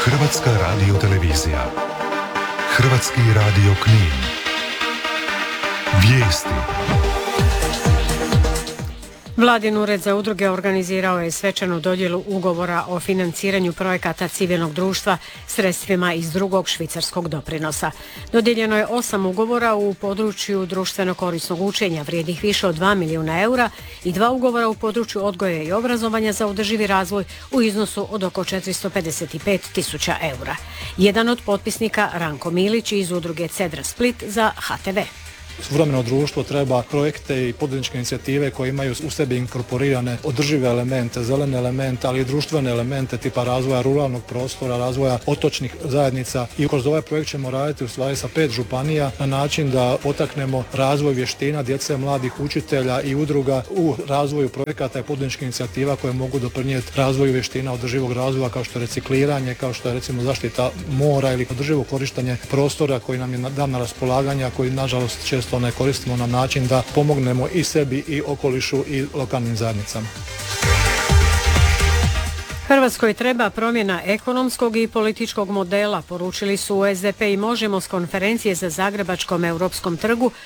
Hrvatska radiotelevizija. Hrvatski radio Knin. Vijesti. Vladin ured za udruge organizirao je svečanu dodjelu ugovora o financiranju projekata civilnog društva sredstvima iz drugog švicarskog doprinosa. Dodijeljeno je 8 ugovora u području društveno korisnog učenja vrijednih više od 2 milijuna eura i 2 ugovora u području odgoja i obrazovanja za održivi razvoj u iznosu od oko 455.000 eura. Jedan od potpisnika Ranko Milić iz udruge Cedra Split za HTV. Suvremeno društvo treba projekte i poduzetničke inicijative koje imaju u sebi inkorporirane održive elemente, zelene elemente, ali i društvene elemente tipa razvoja ruralnog prostora, razvoja otočnih zajednica. I kroz ovaj projekt ćemo raditi u stvari sa 5 županija na način da potaknemo razvoj vještina djece, mladih učitelja i udruga u razvoju projekata i poduzetničkih inicijativa koje mogu doprinijeti razvoju vještina održivog razvoja kao što je recikliranje, kao što je recimo zaštita mora ili održivo korištenje prostora koji nam je dan na raspolaganje, a koji nažalost često ne koristimo na način da pomognemo i sebi i okolišu i lokalnim zajednicama. Hrvatskoj treba promjena ekonomskog i političkog modela, poručili su SDP i Možemo s konferencije za Zagrebačkom Europskom trgu